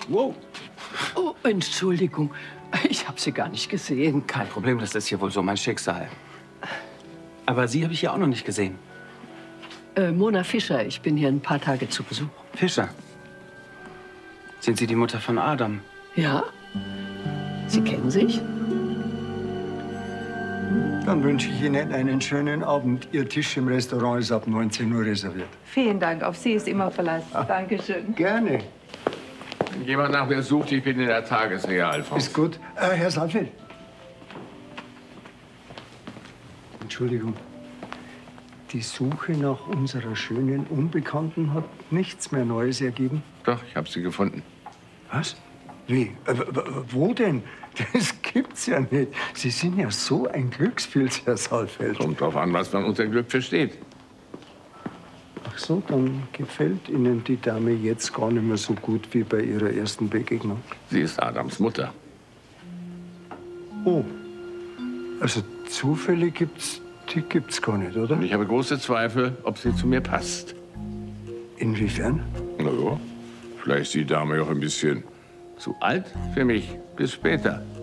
Wow. Oh, Entschuldigung. Ich habe Sie gar nicht gesehen. Kein Problem, das ist hier wohl so mein Schicksal. Aber Sie habe ich ja auch noch nicht gesehen. Mona Fischer, ich bin hier ein paar Tage zu Besuch. Fischer? Sind Sie die Mutter von Adam? Ja? Sie kennen sich? Dann wünsche ich Ihnen einen schönen Abend. Ihr Tisch im Restaurant ist ab 19 Uhr reserviert. Vielen Dank, auf Sie ist immer Verlass. Dankeschön. Gerne. Wenn jemand nach mir sucht, ich bin in der Tagesreha, Alfons. Ist gut. Herr Saalfeld. Entschuldigung. Die Suche nach unserer schönen Unbekannten hat nichts mehr Neues ergeben. Doch, ich habe sie gefunden. Was? Wie? Wo denn? Das gibt's ja nicht. Sie sind ja so ein Glückspilz, Herr Saalfeld. Kommt drauf an, was man unter Glück versteht. Ach so, dann gefällt Ihnen die Dame jetzt gar nicht mehr so gut wie bei Ihrer ersten Begegnung. Sie ist Adams Mutter. Oh, also Zufälle die gibt's gar nicht, oder? Und ich habe große Zweifel, ob sie zu mir passt. Inwiefern? Na ja, vielleicht ist die Dame auch ein bisschen zu alt für mich. Bis später.